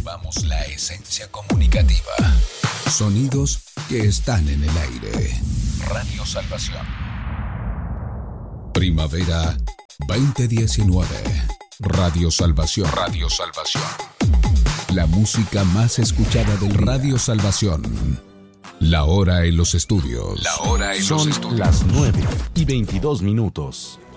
conservamos la esencia comunicativa. Sonidos que están en el aire. Radio Salvación. Primavera 2019. Radio Salvación. Radio Salvación. La música más escuchada del Radio Salvación. La hora en los estudios. La hora en los estudios. Son las 9:22.